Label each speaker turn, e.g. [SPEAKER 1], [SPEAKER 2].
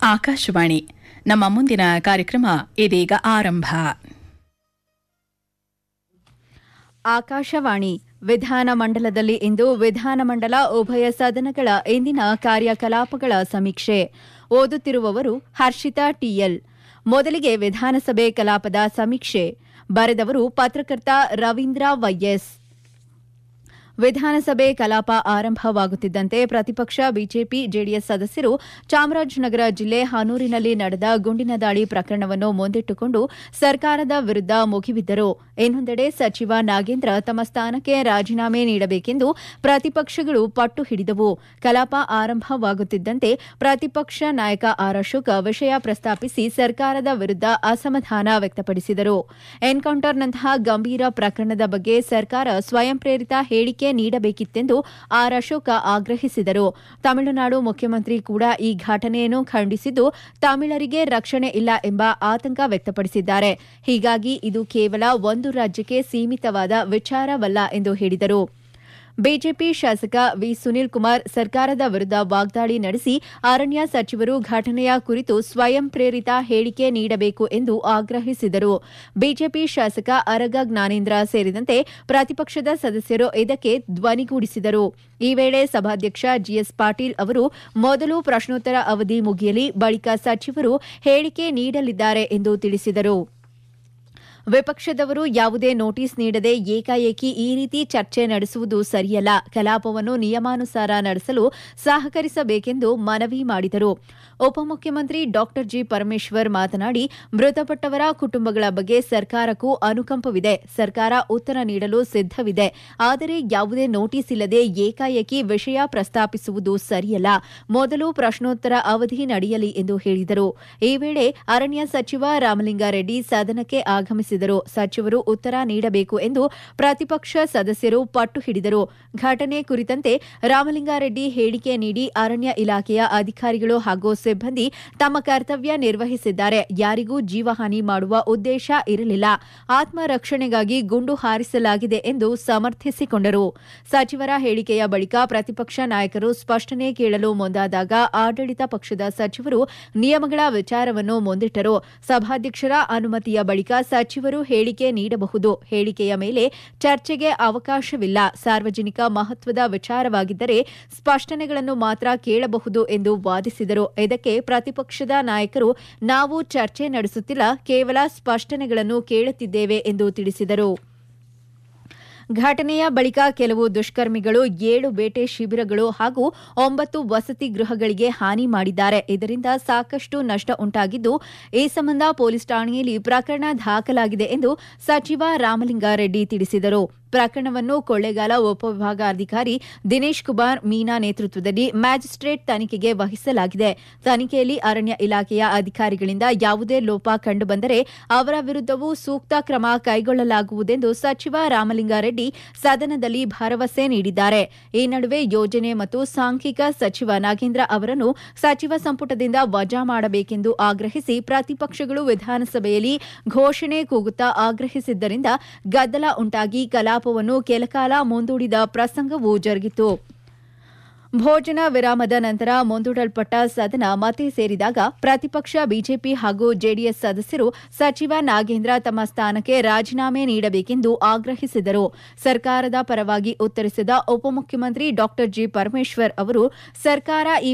[SPEAKER 1] ಆಕಾಶವಾಣಿ ನಮ್ಮ ಮುಂದಿನ ಕಾರ್ಯಕ್ರಮ ಇದೀಗ ಆರಂಭ.
[SPEAKER 2] ಆಕಾಶವಾಣಿ ವಿಧಾನಮಂಡಲದಲ್ಲಿ ಇಂದು ವಿಧಾನಮಂಡಲ ಉಭಯ ಸದನಗಳ ಇಂದಿನ ಕಾರ್ಯಕಲಾಪಗಳ ಸಮೀಕ್ಷೆ. ಓದುತ್ತಿರುವವರು ಹರ್ಷಿತಾ ಟಿಎಲ್. ಮೊದಲಿಗೆ ವಿಧಾನಸಭೆ ಕಲಾಪದ ಸಮೀಕ್ಷೆ ಬರೆದವರು ಪತ್ರಕರ್ತ ರವೀಂದ್ರ ವೈಎಸ್. ವಿಧಾನಸಭೆ ಕಲಾಪ ಆರಂಭವಾಗುತ್ತಿದ್ದಂತೆ ಪ್ರತಿಪಕ್ಷ ಬಿಜೆಪಿ ಜೆಡಿಎಸ್ ಸದಸ್ಯರು ಚಾಮರಾಜನಗರ ಜಿಲ್ಲೆ ಹನೂರಿನಲ್ಲಿ ನಡೆದ ಗುಂಡಿನ ದಾಳಿ ಪ್ರಕರಣವನ್ನು ಮುಂದಿಟ್ಟುಕೊಂಡು ಸರ್ಕಾರದ ವಿರುದ್ಧ ಮುಗಿಬಿದ್ದರು. ಇನ್ನೊಂದೆಡೆ ಸಚಿವ ನಾಗೇಂದ್ರ ತಮ್ಮ ಸ್ಥಾನಕ್ಕೆ ರಾಜೀನಾಮೆ ನೀಡಬೇಕೆಂದು ಪ್ರತಿಪಕ್ಷಗಳು ಪಟ್ಟು ಹಿಡಿದವು. ಕಲಾಪ ಆರಂಭವಾಗುತ್ತಿದ್ದಂತೆ ಪ್ರತಿಪಕ್ಷ ನಾಯಕ ಆರ್ ಅಶೋಕ್ ವಿಷಯ ಪ್ರಸ್ತಾಪಿಸಿ ಸರ್ಕಾರದ ವಿರುದ್ಧ ಅಸಮಾಧಾನ ವ್ಯಕ್ತಪಡಿಸಿದರು. ಎನ್ಕೌಂಟರ್ನಂತಹ ಗಂಭೀರ ಪ್ರಕರಣದ ಬಗ್ಗೆ ಸರ್ಕಾರ ಸ್ವಯಂ ಪ್ರೇರಿತ ಹೇಳಿಕೆ ನೀಡಬೇಕಿತ್ತೆಂದು ಆರ್ ಅಶೋಕ ಆಗ್ರಹಿಸಿದರು. ತಮಿಳುನಾಡು ಮುಖ್ಯಮಂತ್ರಿ ಕೂಡ ಈ ಘಟನೆಯನ್ನು ಖಂಡಿಸಿದ್ದು ತಮಿಳರಿಗೆ ರಕ್ಷಣೆ ಇಲ್ಲ ಎಂಬ ಆತಂಕ ವ್ಯಕ್ತಪಡಿಸಿದ್ದಾರೆ. ಹೀಗಾಗಿ ಇದು ಕೇವಲ ಒಂದು ರಾಜ್ಯಕ್ಕೆ ಸೀಮಿತವಾದ ವಿಚಾರವಲ್ಲ ಎಂದು ಹೇಳಿದರು. ಬಿಜೆಪಿ ಶಾಸಕ ವಿ ಸುನೀಲ್ ಕುಮಾರ್ ಸರ್ಕಾರದ ವಿರುದ್ಧ ವಾಗ್ದಾಳಿ ನಡೆಸಿ ಅರಣ್ಯ ಸಚಿವರು ಘಟನೆಯ ಕುರಿತು ಸ್ವಯಂ ಪ್ರೇರಿತ ಹೇಳಿಕೆ ನೀಡಬೇಕು ಎಂದು ಆಗ್ರಹಿಸಿದರು. ಬಿಜೆಪಿ ಶಾಸಕ ಅರಗ ಜ್ಞಾನೇಂದ್ರ ಸೇರಿದಂತೆ ಪ್ರತಿಪಕ್ಷದ ಸದಸ್ಯರು ಇದಕ್ಕೆ ಧ್ವನಿಗೂಡಿಸಿದರು. ಈ ವೇಳೆ ಸಭಾಧ್ಯಕ್ಷ ಜಿಎಸ್ ಪಾಟೀಲ್ ಅವರು ಮೊದಲು ಪ್ರಶ್ನೋತ್ತರ ಅವಧಿ ಮುಗಿಯಲಿ, ಬಳಿಕ ಸಚಿವರು ಹೇಳಿಕೆ ನೀಡಲಿದ್ದಾರೆ ಎಂದು ತಿಳಿಸಿದರು. ವಿಪಕ್ಷದವರು ಯಾವುದೇ ನೋಟಿಸ್ ನೀಡದೆ ಏಕಾಏಕಿ ಈ ರೀತಿ ಚರ್ಚೆ ನಡೆಸುವುದು ಸರಿಯಲ್ಲ. ಕಲಾಪವನ್ನು ನಿಯಮಾನುಸಾರ ನಡೆಸಲು ಸಹಕರಿಸಬೇಕೆಂದು ಮನವಿ ಮಾಡಿದರು. ಉಪಮುಖ್ಯಮಂತ್ರಿ ಡಾ ಜಿ ಪರಮೇಶ್ವರ್ ಮಾತನಾಡಿ, ಮೃತಪಟ್ಟವರ ಕುಟುಂಬಗಳ ಬಗ್ಗೆ ಸರ್ಕಾರಕ್ಕೂ ಅನುಕಂಪವಿದೆ. ಸರ್ಕಾರ ಉತ್ತರ ನೀಡಲು ಸಿದ್ದವಿದೆ. ಆದರೆ ಯಾವುದೇ ನೋಟಿಸ್ ಇಲ್ಲದೆ ಏಕಾಏಕಿ ವಿಷಯ ಪ್ರಸ್ತಾಪಿಸುವುದು ಸರಿಯಲ್ಲ. ಮೊದಲು ಪ್ರಶ್ನೋತ್ತರ ಅವಧಿ ನಡೆಯಲಿ ಎಂದು ಹೇಳಿದರು. ಈ ವೇಳೆ ಅರಣ್ಯ ಸಚಿವ ರಾಮಲಿಂಗಾರೆಡ್ಡಿ ಸದನಕ್ಕೆ ಆಗಮಿಸಿದರು. ಸಚಿವರು ಉತ್ತರ ನೀಡಬೇಕು ಎಂದು ಪ್ರತಿಪಕ್ಷ ಸದಸ್ಯರು ಪಟ್ಟು ಹಿಡಿದರು. ಘಟನೆ ಕುರಿತಂತೆ ರಾಮಲಿಂಗಾರೆಡ್ಡಿ ಹೇಳಿಕೆ ನೀಡಿ, ಅರಣ್ಯ ಇಲಾಖೆಯ ಅಧಿಕಾರಿಗಳು ಹಾಗೂ ಸಿಬ್ಬಂದಿ ತಮ್ಮ ಕರ್ತವ್ಯ ನಿರ್ವಹಿಸಿದ್ದಾರೆ. ಯಾರಿಗೂ ಜೀವಹಾನಿ ಮಾಡುವ ಉದ್ದೇಶ ಇರಲಿಲ್ಲ. ಆತ್ಮರಕ್ಷಣೆಗಾಗಿ ಗುಂಡು ಹಾರಿಸಲಾಗಿದೆ ಎಂದು ಸಮರ್ಥಿಸಿಕೊಂಡರು. ಸಚಿವರ ಹೇಳಿಕೆಯ ಬಳಿಕ ಪ್ರತಿಪಕ್ಷ ನಾಯಕರು ಸ್ಪಷ್ಟನೆ ಕೇಳಲು ಮುಂದಾದಾಗ ಆಡಳಿತ ಪಕ್ಷದ ಸಚಿವರು ನಿಯಮಗಳ ವಿಚಾರವನ್ನು ಮುಂದಿಟ್ಟರು. ಸಭಾಧ್ಯಕ್ಷರ ಅನುಮತಿಯ ಬಳಿಕ ಸಚಿವರು ಹೇಳಿಕೆ ನೀಡಬಹುದು. ಹೇಳಿಕೆಯ ಮೇಲೆ ಚರ್ಚೆಗೆ ಅವಕಾಶವಿಲ್ಲ. ಸಾರ್ವಜನಿಕ ಮಹತ್ವದ ವಿಚಾರವಾಗಿದ್ದರೆ ಸ್ಪಷ್ಟನೆಗಳನ್ನು ಮಾತ್ರ ಕೇಳಬಹುದು ಎಂದು ವಾದಿಸಿದರು. ಇದಕ್ಕೆ ಪ್ರತಿಪಕ್ಷದ ನಾಯಕರು, ನಾವು ಚರ್ಚೆ ನಡೆಸುತ್ತಿಲ್ಲ, ಕೇವಲ ಸ್ಪಷ್ಟನೆಗಳನ್ನು ಕೇಳುತ್ತಿದ್ದೇವೆ ಎಂದು ತಿಳಿಸಿದರು. ಘಟನೆಯ ಬಳಿಕ ಕೆಲವು ದುಷ್ಕರ್ಮಿಗಳು 7 ಬೇಟೆ ಶಿಬಿರಗಳು ಹಾಗೂ 9 ವಸತಿ ಗೃಹಗಳಿಗೆ ಹಾನಿ ಮಾಡಿದ್ದಾರೆ. ಇದರಿಂದ ಸಾಕಷ್ಟು ನಷ್ಟ ಉಂಟಾಗಿದ್ದು, ಈ ಸಂಬಂಧ ಪೊಲೀಸ್ ಠಾಣೆಯಲ್ಲಿ ಪ್ರಕರಣ ದಾಖಲಾಗಿದೆ ಎಂದು ಸಚಿವ ರಾಮಲಿಂಗಾರೆಡ್ಡಿ ತಿಳಿಸಿದರು. ಪ್ರಕರಣವನ್ನು ಕೊಳ್ಳೇಗಾಲ ಉಪವಿಭಾಗಾಧಿಕಾರಿ ದಿನೇಶ್ ಕುಮಾರ್ ಮೀನಾ ನೇತೃತ್ವದಲ್ಲಿ ಮ್ಯಾಜಿಸ್ಟ್ರೇಟ್ ತನಿಖೆಗೆ ವಹಿಸಲಾಗಿದೆ. ತನಿಖೆಯಲ್ಲಿ ಅರಣ್ಯ ಇಲಾಖೆಯ ಅಧಿಕಾರಿಗಳಿಂದ ಯಾವುದೇ ಲೋಪ ಕಂಡುಬಂದರೆ ಅವರ ವಿರುದ್ಧವೂ ಸೂಕ್ತ ಕ್ರಮ ಕೈಗೊಳ್ಳಲಾಗುವುದೆಂದು ಸಚಿವ ರಾಮಲಿಂಗಾರೆಡ್ಡಿ ಸದನದಲ್ಲಿ ಭರವಸೆ ನೀಡಿದ್ದಾರೆ. ಈ ನಡುವೆ ಯೋಜನೆ ಮತ್ತು ಸಾಂಖ್ಯಿಕ ಸಚಿವ ನಾಗೇಂದ್ರ ಅವರನ್ನು ಸಚಿವ ಸಂಪುಟದಿಂದ ವಜಾ ಮಾಡಬೇಕೆಂದು ಆಗ್ರಹಿಸಿ ಪ್ರತಿಪಕ್ಷಗಳು ವಿಧಾನಸಭೆಯಲ್ಲಿ ಘೋಷಣೆ ಕೂಗುತ್ತಾ ಆಗ್ರಹಿಸಿದ್ದರಿಂದ ಗದ್ದಲ ಉಂಟಾಗಿ ಕಲಾಪವನ್ನು ಕೆಲಕಾಲ ಮುಂದೂಡಿದ ಪ್ರಸಂಗವೂ ಜರುಗಿತು. ಭೋಜನ ವಿರಾಮದ ನಂತರ ಮುಂದೂಡಲ್ಪಟ್ಟ ಸದನ ಮತ್ತೆ ಸೇರಿದಾಗ ಪ್ರತಿಪಕ್ಷ ಬಿಜೆಪಿ ಹಾಗೂ ಜೆಡಿಎಸ್ ಸದಸ್ಯರು ಸಚಿವ ನಾಗೇಂದ್ರ ತಮ್ಮ ಸ್ಥಾನಕ್ಕೆ ರಾಜೀನಾಮೆ ನೀಡಬೇಕೆಂದು ಆಗ್ರಹಿಸಿದರು. ಸರ್ಕಾರದ ಪರವಾಗಿ ಉತ್ತರಿಸಿದ ಉಪಮುಖ್ಯಮಂತ್ರಿ ಡಾ ಜಿ ಪರಮೇಶ್ವರ್ ಅವರು, ಸರ್ಕಾರ ಈ